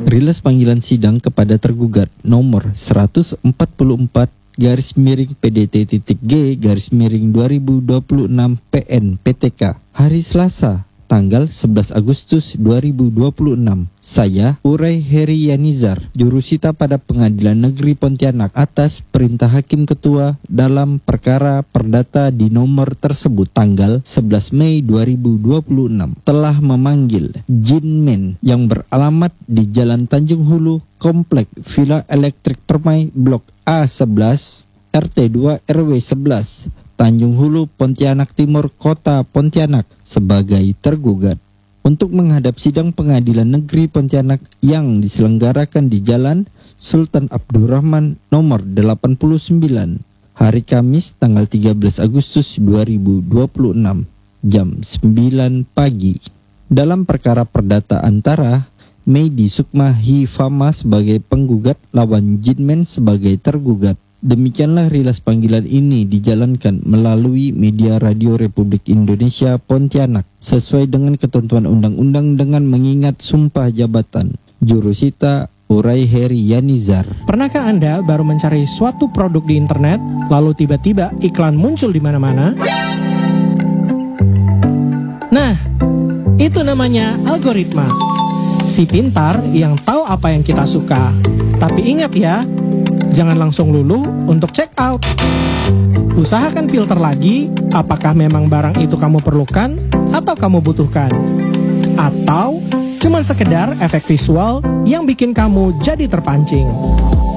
Rilis panggilan sidang kepada tergugat nomor 144 garis miring PDT.G garis miring 2026 PN PTK hari Selasa tanggal 11 Agustus 2026. Saya, Uray Heri Yanizar, jurusita pada Pengadilan Negeri Pontianak atas perintah Hakim Ketua dalam perkara perdata di nomor tersebut tanggal 11 Mei 2026 telah memanggil Jinmen yang beralamat di Jalan Tanjung Hulu, Komplek Villa Elektrik Permai Blok A11, RT 2 RW 11, Tanjung Hulu, Pontianak Timur, Kota Pontianak sebagai tergugat untuk menghadap sidang Pengadilan Negeri Pontianak yang diselenggarakan di Jalan Sultan Abdurrahman nomor 89 hari Kamis tanggal 13 Agustus 2026 jam 9 pagi. Dalam perkara perdata antara Meidi Sukma Hifama sebagai penggugat lawan Jinmen sebagai tergugat. Demikianlah rilis panggilan ini dijalankan melalui media Radio Republik Indonesia Pontianak sesuai dengan ketentuan undang-undang dengan mengingat sumpah jabatan. Jurusita Uray Heri Yanizar. Pernahkah Anda baru mencari suatu produk di internet, lalu tiba-tiba iklan muncul di mana-mana? Nah, itu namanya algoritma. Si pintar yang tahu apa yang kita suka. Tapi ingat ya, jangan langsung luluh untuk check out. Usahakan filter lagi apakah memang barang itu kamu perlukan atau kamu butuhkan. Atau cuman sekedar efek visual yang bikin kamu jadi terpancing.